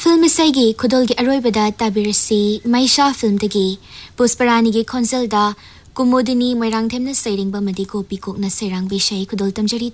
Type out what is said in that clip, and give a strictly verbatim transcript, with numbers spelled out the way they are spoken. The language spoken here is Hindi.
film इसाईगी खुदोलगी अरोइबदा ताबिरसी मैशा फिल्मदगी पुष्परानीगी खोंजलदा Kumudini मोइरांगथेमना सैरिंगबा Modi copy कोकना Sairang बिशई खुदोल तमजरी